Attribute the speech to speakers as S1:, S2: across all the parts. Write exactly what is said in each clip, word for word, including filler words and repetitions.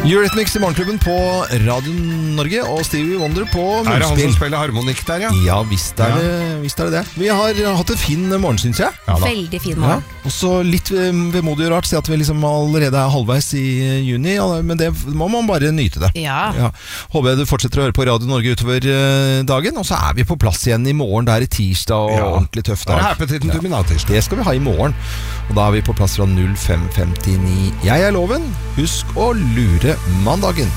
S1: Eurythmics i morgenklubben på Radio Norge og Stevie Wonder på munnspill.
S2: Er det han som spiller harmonikk der, ja?
S1: Ja, visst er, ja. Det, visst er det det. Vi har hatt en fin morgen, synes jeg.
S3: Ja, veldig fin morgen.
S1: Ja. Og så litt vemodig og rart, si at vi liksom allerede er halvveis i juni, men det må man bare nyte det.
S3: Ja.
S1: Ja. Håper jeg du fortsetter å høre på Radio Norge utover dagen, og så er vi på plass igjen i morgen. Der i tirsdag og ja. Ordentlig tøff dag.
S2: Ja, ja.
S1: Det skal vi ha i morgen. Og da er vi på plass fra null fem femtini. Jeg er Loven. Husk å lure mandagen.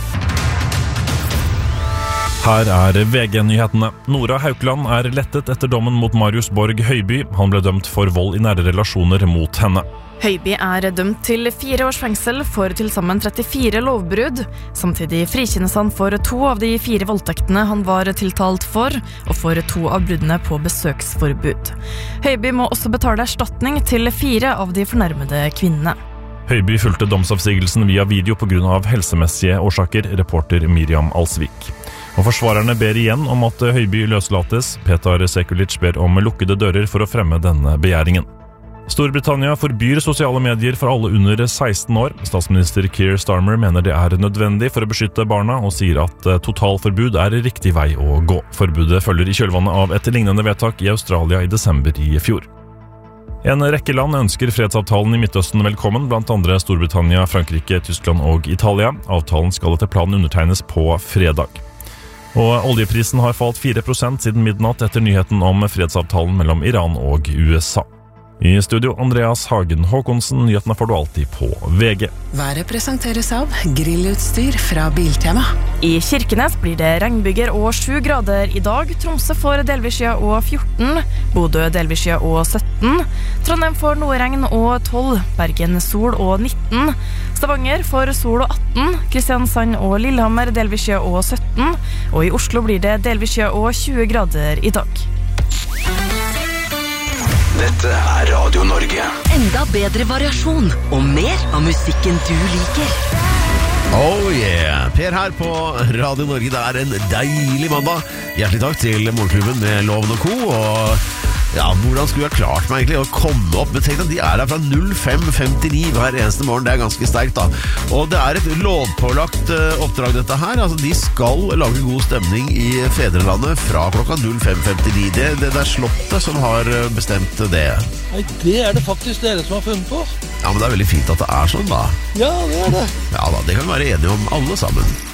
S4: Her er V G-nyhetene. Nora Haukeland er lettet etter dommen mot Marius Borg Høiby. Han ble dømt for vold i nære relasjoner mot henne.
S5: Høiby er dømt til fire års fengsel for til sammen trettifire lovbrudd. Samtidig frikjennes han for to av de fire voldtektene han var tiltalt for, og for to av bruddene på besøksforbud. Høiby må også betale erstatning til fire av de fornærmede kvinnene.
S4: Høiby fulgte domsavsigelsen via video på grunn av helsemessige årsaker, reporter Miriam Alsvik. Og forsvarerne ber igjen om at Høiby løslates. Petar Sekulic ber om lukkede dører for å fremme denne begjæringen. Storbritannia forbyr sosiale medier for alle under seksten år. Statsminister Keir Starmer mener det er nødvendig for å beskytte barna, og sier at totalforbud er riktig vei å gå. Forbudet følger i kjølvannet av et lignende vedtak i Australia i desember i fjor. En rekke land ønsker fredsavtalen i Midtøsten velkommen, blant andre Storbritannia, Frankrike, Tyskland og Italia. Avtalen skal etter planen undertegnes på fredag. Og oljeprisen har falt fire prosent siden midnatt etter nyheten om fredsavtalen mellom Iran og U S A. I studio Andreas Hagen Håkonsen, nyhetene får du alltid på V G.
S6: Været presenteres av grillutstyr fra Biltema.
S5: I Kirkenes blir det regnbyger og sju grader i dag. Tromsø får delvis skya og fjorten. Bodø delvis skya og sytten. Trondheim får noe regn og tolv. Bergen sol og nitten. Stavanger får sol og atten. Kristiansand og Lillehammer delvis skya og sytten. Og i Oslo blir det delvis skya og tjue grader i dag.
S7: Dette er Radio Norge.
S8: Enda bedre variasjon og mer av musikken du liker.
S9: Oh yeah, Per her på Radio Norge. Det er en deilig mandag. Hjertelig takk til Morgenklubben med Loven og Co. Og ja, hvordan skulle jeg klart meg egentlig å komme opp? Men tenk deg, de er her fra null fem femtini hver eneste morgen. Det er ganske sterkt da. Og det er et lovpålagt uh, oppdrag dette her. Altså, de skal lage god stemning i Fedrelandet fra klokka null fem femtini. Det, det er Slottet som har bestemt det.
S10: Nei, det er det faktisk dere som har funnet på.
S9: Ja, men det er veldig fint at det er sånn da.
S10: Ja, det er det.
S9: Ja da, det kan vi være enige om alle sammen.